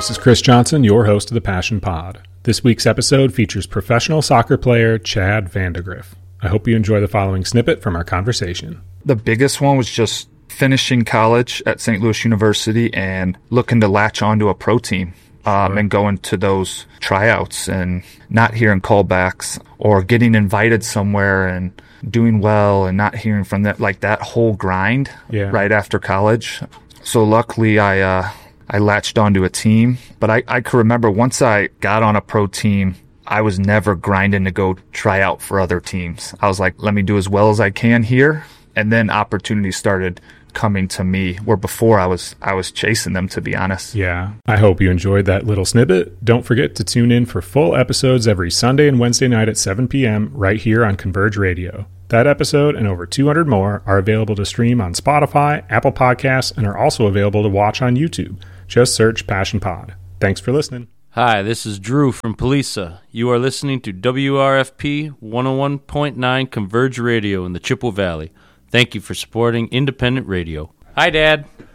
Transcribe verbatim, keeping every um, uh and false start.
this is Chris Johnson, your host of the Passion Pod. This week's episode features professional soccer player Chad Vandegrift. I hope you enjoy the following snippet from our conversation. The biggest one was just finishing college at Saint Louis University and looking to latch onto a pro team um, and going to those tryouts and not hearing callbacks or getting invited somewhere and doing well and not hearing from that, like that whole grind yeah. right after college. So luckily I uh, I latched onto a team, but I, I could remember once I got on a pro team, I was never grinding to go try out for other teams. I was like, let me do as well as I can here. And then opportunities started coming to me, where before I was I was chasing them, to be honest. Yeah. I hope you enjoyed that little snippet. Don't forget to tune in for full episodes every Sunday and Wednesday night at seven p.m. right here on Converge Radio. That episode and over two hundred more are available to stream on Spotify, Apple Podcasts, and are also available to watch on YouTube. Just search Passion Pod. Thanks for listening. Hi, this is Drew from Palisa. You are listening to W R F P one oh one point nine Converge Radio in the Chippewa Valley. Thank you for supporting independent radio. Hi, Dad.